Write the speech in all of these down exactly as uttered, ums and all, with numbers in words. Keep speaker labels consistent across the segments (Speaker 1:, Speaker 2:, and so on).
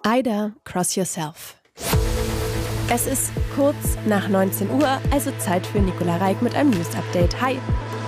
Speaker 1: Ida, Cross Yourself. Es ist kurz nach neunzehn Uhr, also Zeit für Nicola Reik mit einem News-Update. Hi!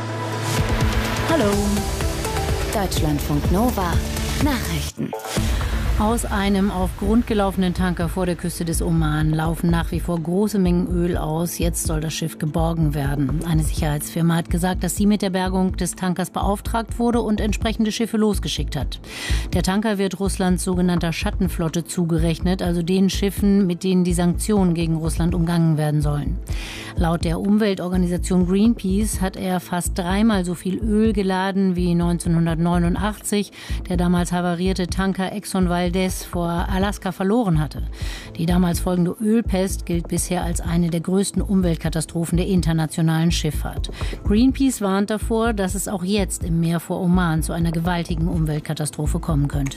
Speaker 2: Hallo! Deutschlandfunk Nova Nachrichten. Aus einem auf Grund gelaufenen Tanker vor der Küste des Oman laufen nach wie vor große Mengen Öl aus. Jetzt soll das Schiff geborgen werden. Eine Sicherheitsfirma hat gesagt, dass sie mit der Bergung des Tankers beauftragt wurde und entsprechende Schiffe losgeschickt hat. Der Tanker wird Russlands sogenannter Schattenflotte zugerechnet, also den Schiffen, mit denen die Sanktionen gegen Russland umgangen werden sollen. Laut der Umweltorganisation Greenpeace hat er fast dreimal so viel Öl geladen wie neunzehnhundertneunundachtzig, der damals havarierte Tanker Exxon Valdez vor Alaska verloren hatte. Die damals folgende Ölpest gilt bisher als eine der größten Umweltkatastrophen der internationalen Schifffahrt. Greenpeace warnt davor, dass es auch jetzt im Meer vor Oman zu einer gewaltigen Umweltkatastrophe kommen könnte.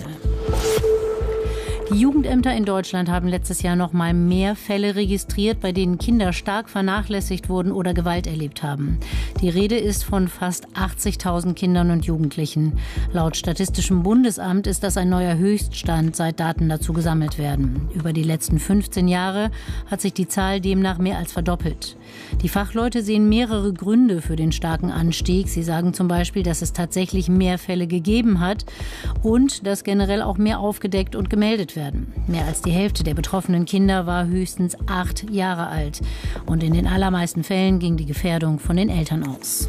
Speaker 2: Die Jugendämter in Deutschland haben letztes Jahr noch mal mehr Fälle registriert, bei denen Kinder stark vernachlässigt wurden oder Gewalt erlebt haben. Die Rede ist von fast achtzigtausend Kindern und Jugendlichen. Laut Statistischem Bundesamt ist das ein neuer Höchststand, seit Daten dazu gesammelt werden. Über die letzten fünfzehn Jahre hat sich die Zahl demnach mehr als verdoppelt. Die Fachleute sehen mehrere Gründe für den starken Anstieg. Sie sagen zum Beispiel, dass es tatsächlich mehr Fälle gegeben hat und dass generell auch mehr aufgedeckt und gemeldet werden. Mehr als die Hälfte der betroffenen Kinder war höchstens acht Jahre alt. Und in den allermeisten Fällen ging die Gefährdung von den Eltern aus.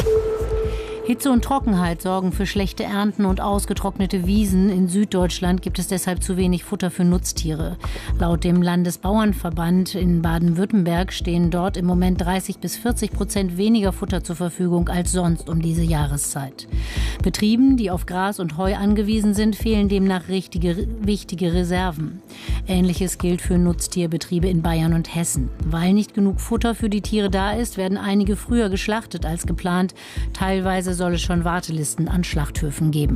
Speaker 2: Hitze und Trockenheit sorgen für schlechte Ernten und ausgetrocknete Wiesen. In Süddeutschland gibt es deshalb zu wenig Futter für Nutztiere. Laut dem Landesbauernverband in Baden-Württemberg stehen dort im Moment dreißig bis vierzig Prozent weniger Futter zur Verfügung als sonst um diese Jahreszeit. Betrieben, die auf Gras und Heu angewiesen sind, fehlen demnach richtige, wichtige Reserven. Ähnliches gilt für Nutztierbetriebe in Bayern und Hessen. Weil nicht genug Futter für die Tiere da ist, werden einige früher geschlachtet als geplant. Teilweise soll es schon Wartelisten an Schlachthöfen geben.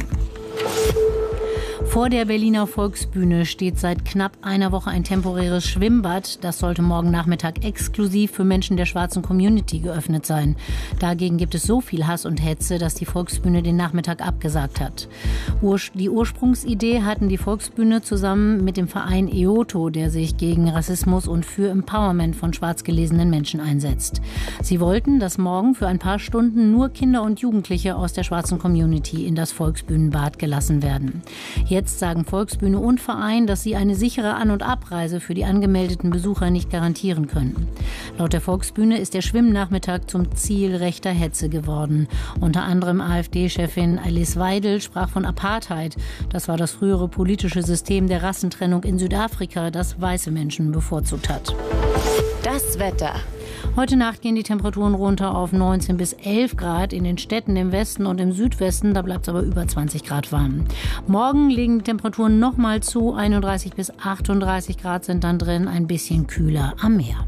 Speaker 2: Vor der Berliner Volksbühne steht seit knapp einer Woche ein temporäres Schwimmbad. Das sollte morgen Nachmittag exklusiv für Menschen der schwarzen Community geöffnet sein. Dagegen gibt es so viel Hass und Hetze, dass die Volksbühne den Nachmittag abgesagt hat. Die Ursprungsidee hatten die Volksbühne zusammen mit dem Verein E O T O, der sich gegen Rassismus und für Empowerment von schwarz gelesenen Menschen einsetzt. Sie wollten, dass morgen für ein paar Stunden nur Kinder und Jugendliche aus der schwarzen Community in das Volksbühnenbad gelassen werden. Jetzt sagen Volksbühne und Verein, dass sie eine sichere An- und Abreise für die angemeldeten Besucher nicht garantieren können. Laut der Volksbühne ist der Schwimmnachmittag zum Ziel rechter Hetze geworden. Unter anderem AfD-Chefin Alice Weidel sprach von Apartheid. Das war das frühere politische System der Rassentrennung in Südafrika, das weiße Menschen bevorzugt hat.
Speaker 3: Das Wetter.
Speaker 2: Heute Nacht gehen die Temperaturen runter auf neunzehn bis elf Grad. In den Städten im Westen und im Südwesten, da bleibt es aber über zwanzig Grad warm. Morgen legen die Temperaturen noch mal zu. einunddreißig bis achtunddreißig Grad sind dann drin, ein bisschen kühler am Meer.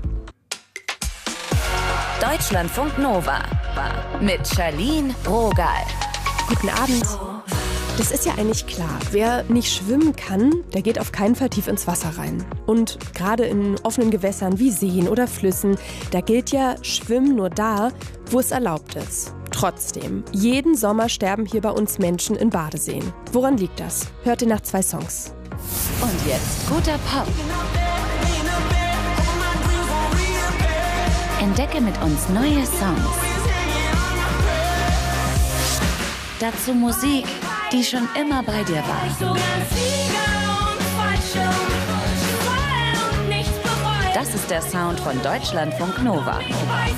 Speaker 3: Deutschlandfunk Nova mit Charlene Rogal.
Speaker 1: Guten Abend. Das ist ja eigentlich klar. Wer nicht schwimmen kann, der geht auf keinen Fall tief ins Wasser rein. Und gerade in offenen Gewässern wie Seen oder Flüssen, da gilt ja Schwimmen nur da, wo es erlaubt ist. Trotzdem, jeden Sommer sterben hier bei uns Menschen in Badeseen. Woran liegt das? Hört ihr nach zwei Songs.
Speaker 3: Und jetzt guter Pop. Entdecke mit uns neue Songs. Dazu Musik, die schon immer bei dir war. Das ist der Sound von Deutschlandfunk Nova.